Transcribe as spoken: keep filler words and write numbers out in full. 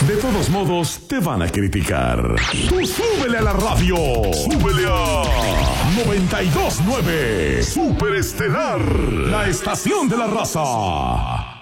De todos modos, te van a criticar. Tú súbele a la radio. Súbele a noventa y dos punto nueve. Super Estelar, la estación de la raza.